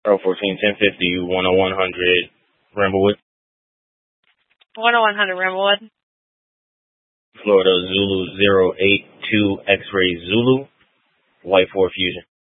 14 1050 10100 Ramblewood. 10100 Ramblewood. Florida Zulu 082 X-Ray Zulu. White 4 Fusion.